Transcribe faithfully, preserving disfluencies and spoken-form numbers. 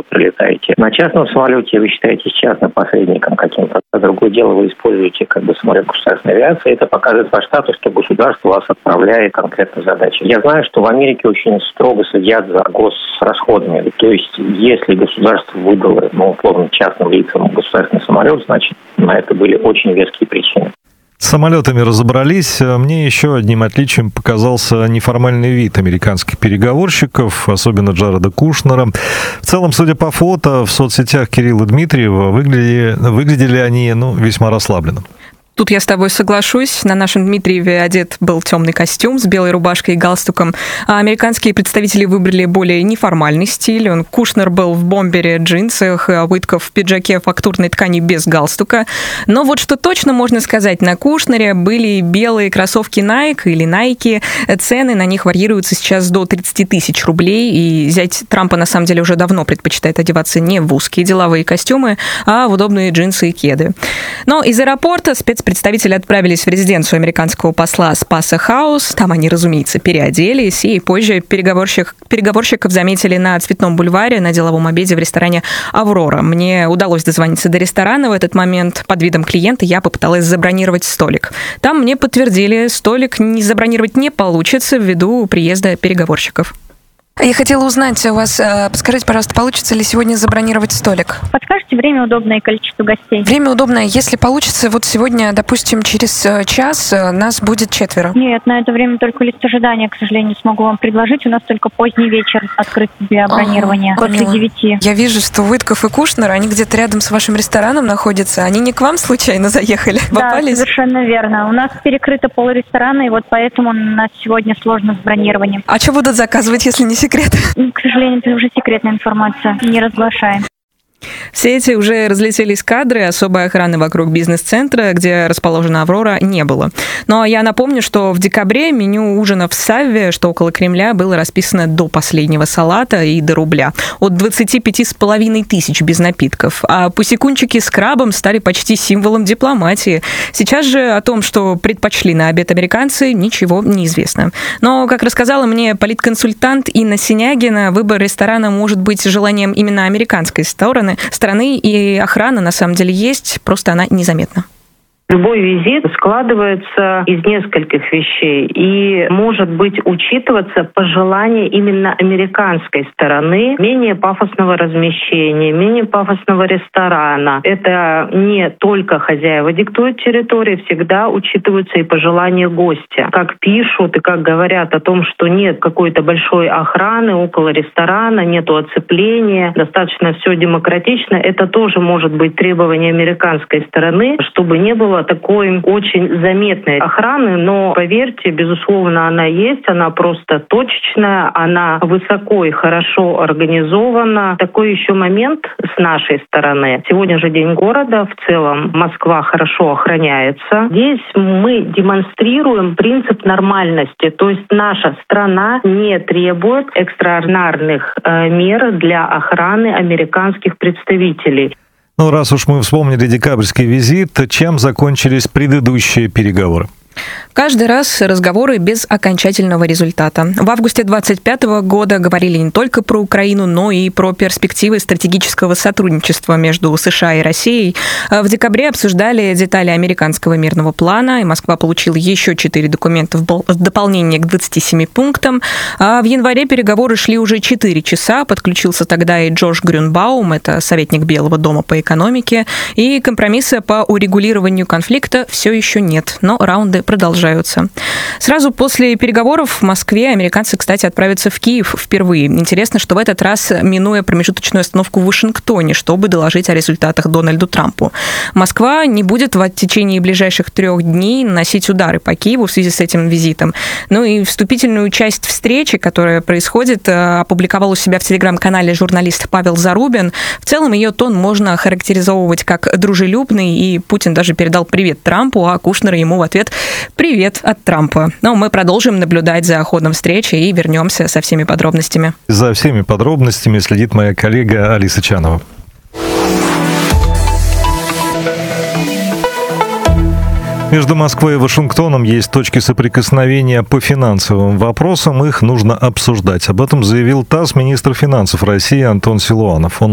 прилетаете. На частном самолете вы считаетесь частным посредником каким-то. А другое дело, вы используете как бы самолет государственной авиации. Это показывает ваш статус, что государство вас отправляет конкретно задачи. Я знаю, что в Америке очень строго следят за госрасходами. То есть, если государство выдало, ну, условно, частным лицам государственный самолет, значит, на это были очень веские причины. С самолетами разобрались. Мне еще одним отличием показался неформальный вид американских переговорщиков, особенно Джареда Кушнера. В целом, судя по фото в соцсетях Кирилла Дмитриева, выглядели, выглядели они ну, весьма расслабленно. Тут я с тобой соглашусь. На нашем Дмитриеве одет был темный костюм с белой рубашкой и галстуком. А американские представители выбрали более неформальный стиль. Он, Кушнер был в бомбере, джинсах, а Уитков в пиджаке фактурной ткани без галстука. Но вот что точно можно сказать, на Кушнере были белые кроссовки Nike или Nike. Цены на них варьируются сейчас до тридцать тысяч рублей. И зять Трампа на самом деле уже давно предпочитает одеваться не в узкие деловые костюмы, а в удобные джинсы и кеды. Но из аэропорта спец Представители отправились в резиденцию американского посла Спаса Хаус. Там они, разумеется, переоделись. И позже переговорщик, переговорщиков заметили на Цветном бульваре на деловом обеде в ресторане «Аврора». Мне удалось дозвониться до ресторана в этот момент. Под видом клиента я попыталась забронировать столик. Там мне подтвердили, столик не забронировать не получится ввиду приезда переговорщиков. Я хотела узнать у вас, подскажите, пожалуйста, получится ли сегодня забронировать столик? Подскажите время удобное и количество гостей? Время удобное. Если получится, вот сегодня, допустим, через час нас будет четверо. Нет, на это время только лист ожидания, к сожалению, смогу вам предложить. У нас только поздний вечер открыт для бронирования. А, после девяти. Я вижу, что Уитков и Кушнер, они где-то рядом с вашим рестораном находятся. Они не к вам случайно заехали? Да, попались? Совершенно верно. У нас перекрыто пол ресторана, и вот поэтому у нас сегодня сложно с бронированием. А что будут заказывать, если не секрет? К сожалению, это уже секретная информация. Не разглашаем. Все эти уже разлетелись кадры, особой охраны вокруг бизнес-центра, где расположена «Аврора», не было. Но я напомню, что в декабре меню ужина в Савве, что около Кремля, было расписано до последнего салата и до рубля. От двадцати пяти с половиной тысяч без напитков. А пусекунчики с крабом стали почти символом дипломатии. Сейчас же о том, что предпочли на обед американцы, ничего не известно. Но, как рассказала мне политконсультант Инна Синягина, выбор ресторана может быть желанием именно американской стороны, страны, и охрана на самом деле есть, просто она незаметна. Любой визит складывается из нескольких вещей и может быть учитываться пожелание именно американской стороны менее пафосного размещения, менее пафосного ресторана. Это не только хозяева диктуют территории, всегда учитываются и пожелания гостя. Как пишут и как говорят о том, что нет какой-то большой охраны около ресторана, нету оцепления, достаточно все демократично, это тоже может быть требование американской стороны, чтобы не было такой очень заметной охраны, но, поверьте, безусловно, она есть, она просто точечная, она высоко и хорошо организована. Такой еще момент с нашей стороны. Сегодня же День города, в целом Москва хорошо охраняется. Здесь мы демонстрируем принцип нормальности, то есть наша страна не требует экстраординарных э, мер для охраны американских представителей. Ну, раз уж мы вспомнили декабрьский визит, чем закончились предыдущие переговоры? Каждый раз разговоры без окончательного результата. В августе двадцать пятого года говорили не только про Украину, но и про перспективы стратегического сотрудничества между США и Россией. В декабре обсуждали детали американского мирного плана, и Москва получила еще четыре документа в дополнение к двадцати семи пунктам. А в январе переговоры шли уже четыре часа. Подключился тогда и Джош Грюнбаум, это советник Белого дома по экономике. И компромисса по урегулированию конфликта все еще нет, но раунды продолжаются. Сразу после переговоров в Москве американцы, кстати, отправятся в Киев впервые. Интересно, что в этот раз минуя промежуточную остановку в Вашингтоне, чтобы доложить о результатах Дональду Трампу. Москва не будет в течение ближайших трех дней наносить удары по Киеву в связи с этим визитом. Ну и вступительную часть встречи, которая происходит, опубликовал у себя в телеграм-канале журналист Павел Зарубин. В целом ее тон можно охарактеризовывать как дружелюбный, и Путин даже передал привет Трампу, а Кушнер ему в ответ «Привет от Трампа». Но мы продолжим наблюдать за ходом встречи и вернемся со всеми подробностями. За всеми подробностями следит моя коллега Алиса Чанова. Между Москвой и Вашингтоном есть точки соприкосновения по финансовым вопросам, их нужно обсуждать. Об этом заявил ТАСС министр финансов России Антон Силуанов. Он